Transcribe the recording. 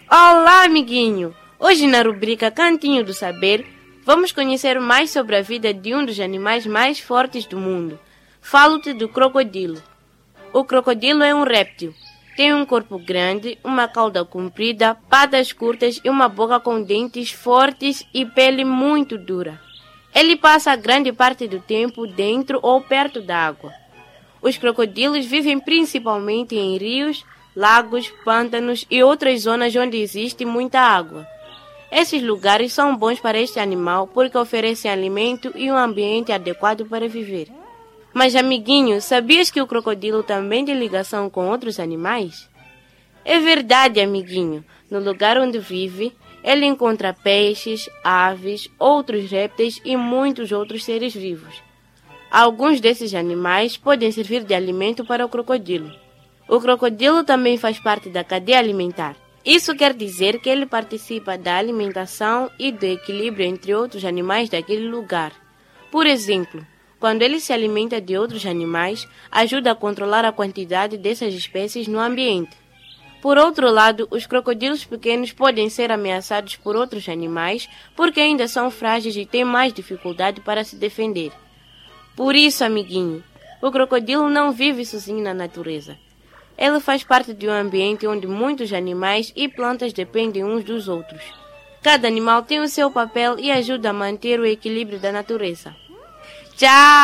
Olá, amiguinho! Hoje na rubrica Cantinho do Saber, vamos conhecer mais sobre a vida de um dos animais mais fortes do mundo. Falo-te do crocodilo. O crocodilo é um réptil. Tem um corpo grande, uma cauda comprida, patas curtas e uma boca com dentes fortes e pele muito dura. Ele passa grande parte do tempo dentro ou perto da água. Os crocodilos vivem principalmente em rios, lagos, pântanos e outras zonas onde existe muita água. Esses lugares são bons para este animal porque oferecem alimento e um ambiente adequado para viver. Mas, amiguinho, sabias que o crocodilo também tem ligação com outros animais? É verdade, amiguinho. No lugar onde vive, ele encontra peixes, aves, outros répteis e muitos outros seres vivos. Alguns desses animais podem servir de alimento para o crocodilo. O crocodilo também faz parte da cadeia alimentar. Isso quer dizer que ele participa da alimentação e do equilíbrio entre outros animais daquele lugar. Por exemplo, quando ele se alimenta de outros animais, ajuda a controlar a quantidade dessas espécies no ambiente. Por outro lado, os crocodilos pequenos podem ser ameaçados por outros animais porque ainda são frágeis e têm mais dificuldade para se defender. Por isso, amiguinho, o crocodilo não vive sozinho na natureza. Ele faz parte de um ambiente onde muitos animais e plantas dependem uns dos outros. Cada animal tem o seu papel e ajuda a manter o equilíbrio da natureza. Tchau!